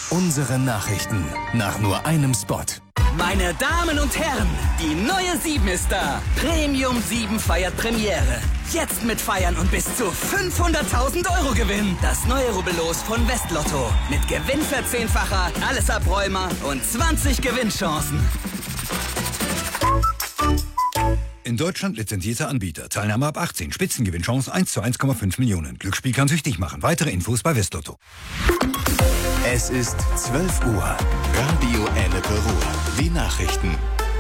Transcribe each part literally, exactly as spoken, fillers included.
Unsere Nachrichten nach nur einem Spot. Meine Damen und Herren, die neue sieben ist da. Premium sieben feiert Premiere. Jetzt mit Feiern und bis zu fünfhunderttausend Euro Gewinn. Das neue Rubbellos von Westlotto. Mit Gewinnverzehnfacher, alles Abräumer und zwanzig Gewinnchancen. In Deutschland lizenzierter Anbieter. Teilnahme ab achtzehn. Spitzengewinnchance eins zu eins Komma fünf Millionen. Glücksspiel kann süchtig machen. Weitere Infos bei Westlotto. Es ist zwölf Uhr. Radio Ennepe Ruhr. Die Nachrichten.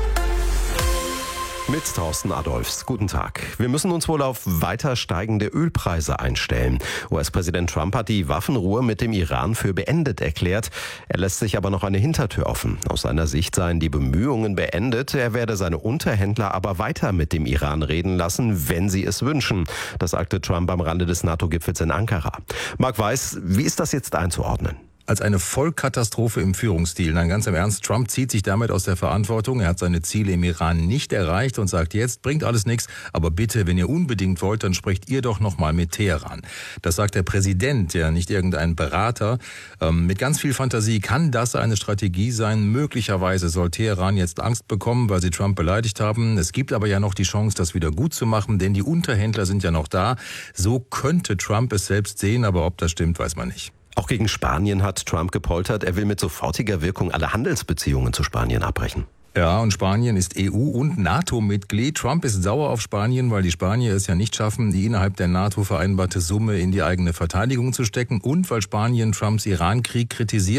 Mit Thorsten Adolfs. Guten Tag. Wir müssen uns wohl auf weiter steigende Ölpreise einstellen. U S-Präsident Trump hat die Waffenruhe mit dem Iran für beendet erklärt. Er lässt sich aber noch eine Hintertür offen. Aus seiner Sicht seien die Bemühungen beendet. Er werde seine Unterhändler aber weiter mit dem Iran reden lassen, wenn sie es wünschen. Das sagte Trump am Rande des NATO-Gipfels in Ankara. Marc Weiß, wie ist das jetzt einzuordnen? Als eine Vollkatastrophe im Führungsstil. Nein, ganz im Ernst, Trump zieht sich damit aus der Verantwortung. Er hat seine Ziele im Iran nicht erreicht und sagt jetzt, bringt alles nichts, aber bitte, wenn ihr unbedingt wollt, dann sprecht ihr doch nochmal mit Teheran. Das sagt der Präsident, ja nicht irgendein Berater. Ähm, mit ganz viel Fantasie kann das eine Strategie sein. Möglicherweise soll Teheran jetzt Angst bekommen, weil sie Trump beleidigt haben. Es gibt aber ja noch die Chance, das wieder gut zu machen, denn die Unterhändler sind ja noch da. So könnte Trump es selbst sehen, aber ob das stimmt, weiß man nicht. Auch gegen Spanien hat Trump gepoltert. Er will mit sofortiger Wirkung alle Handelsbeziehungen zu Spanien abbrechen. Ja, und Spanien ist E U- und NATO-Mitglied. Trump ist sauer auf Spanien, weil die Spanier es ja nicht schaffen, die innerhalb der NATO vereinbarte Summe in die eigene Verteidigung zu stecken und weil Spanien Trumps Iran-Krieg kritisiert.